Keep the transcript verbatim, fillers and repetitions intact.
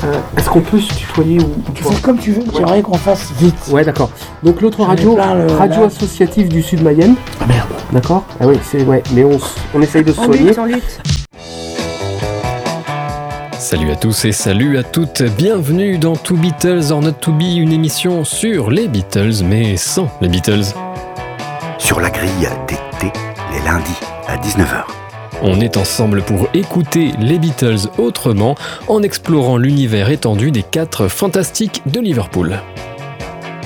Euh, est-ce qu'on peut se tutoyer ou, ou Tu pas? fais comme tu veux, j'aimerais qu'on fasse vite. Ouais, d'accord. Donc l'autre J'en ai radio, plein, le- radio là. associative du Sud Mayenne, Ah merde. d'accord? Ah oui, c'est ouais, mais on, s- on essaye de se En soigner. lutte, en lutte. Salut à tous et salut à toutes, bienvenue dans Two Beatles or Not To Be, une émission sur les Beatles mais sans les Beatles. Sur la grille d'été, les lundis à dix-neuf heures. On est ensemble pour écouter les Beatles autrement en explorant l'univers étendu des quatre fantastiques de Liverpool.